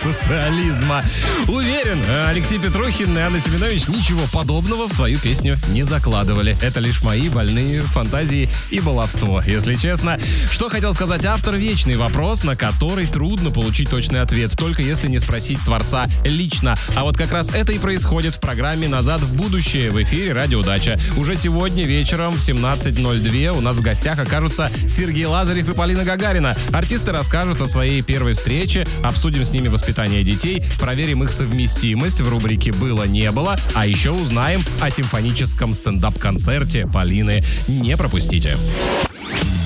социализма. Уверен, Алексей Петрухин и Анна Семенович ничего подобного в свою песню не закладывали. Это лишь мои больные фантазии и баловство, если честно. Что хотел сказать автор — вечный вопрос, на который трудно получить точный ответ, только если не спросить творца лично. А вот как раз это и происходит в программе «Назад в будущее» в эфире «Радио Дача». Уже сегодня вечером в 17:02 у нас в гостях окажутся Сергей Лазарев и Полина Гагарина. Артисты расскажут о своей первой встрече, обсудим с ними воспитание детей, проверим их совместимость в рубрике «Было-не было», а еще узнаем о симфоническом стендап-концерте Полины. Не пропустите.